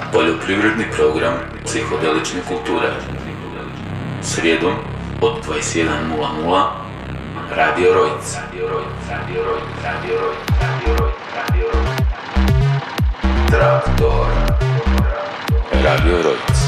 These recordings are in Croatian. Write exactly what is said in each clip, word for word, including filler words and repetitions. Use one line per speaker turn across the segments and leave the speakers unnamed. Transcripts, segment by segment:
Poljoprivredni program psihodelične kulture. Srijedom od dvadeset jedan nula nula Radio Rojc. Radio Rojc, Radio Rojc, Radio Rojc, Radio Rojc, Radio Rojc. Traktor. Radio Rojc.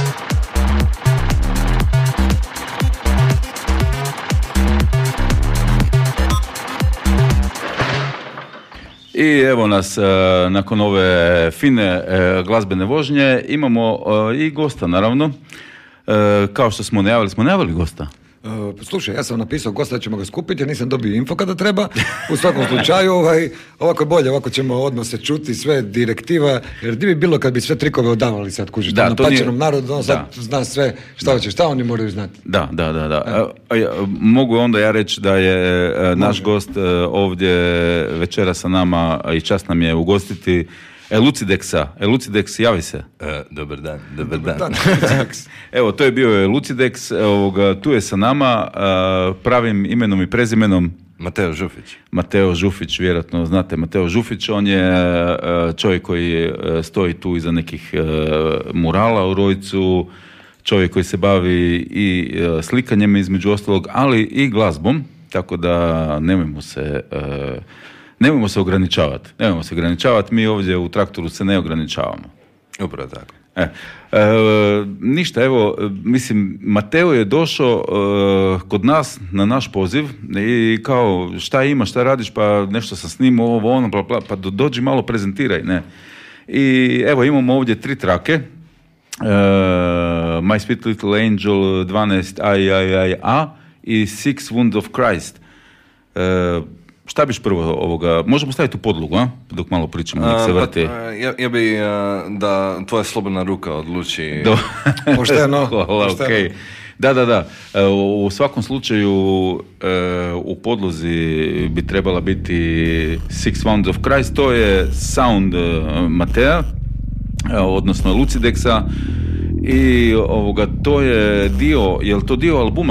I evo nas, nakon ove fine glazbene vožnje, imamo i gosta, naravno. Kao što smo najavili, smo najavili gosta.
Uh, slušaj, ja sam napisao gosta da ćemo ga skupiti, ja nisam dobio info kada treba. U svakom slučaju, ovaj, ovako je bolje, ovako ćemo odmah se čuti sve direktiva, jer di bi bilo kad bi sve trikove odavali sad, kužiš, na pačenom narodu, on sad da. zna sve šta hoće, šta oni moraju znati.
Da, da, da, da. A, a, mogu onda ja reći da je a, naš Može. gost a, ovdje večera sa nama i čast nam je ugostiti Lucidexa. Lucidex, javi se.
Uh, dobar dan, dobar, dobar dan.
dan. Evo, to je bio Lucidex, ovoga, tu je sa nama, uh, pravim imenom i prezimenom
Mateo Žufić.
Mateo Žufić, vjerojatno znate Mateo Žufić, on je uh, čovjek koji uh, stoji tu iza nekih uh, murala u Rojcu, čovjek koji se bavi i uh, slikanjem između ostalog, ali i glazbom, tako da nemojmo se... Uh, Nemojmo se ograničavati. Nemojmo se ograničavati. Mi ovdje u Traktoru se ne ograničavamo.
Upravo tako.
E, e, ništa, evo, mislim, Mateo je došao e, kod nas na naš poziv i kao, šta imaš, šta radiš, pa nešto sam snimao, ovo, ono, bla, bla, pa do, dođi malo prezentiraj, ne. I evo, imamo ovdje tri trake. E, My Sweet Little Angel dvanaest I I I A i Six Wounds of Christ. E, Šta biš prvo ovoga, možemo staviti u podlogu, a? Dok malo pričamo, nek se vrti.
Pa, ja, ja bi uh, da tvoja slobodna ruka odluči.
Do... Pošteno.
Hvala, okay. Da, da, da. U svakom slučaju u podlozi bi trebala biti Six Wounds of Christ, to je sound Matea, odnosno Lucidexa, i ovoga, to je dio, je li to dio albuma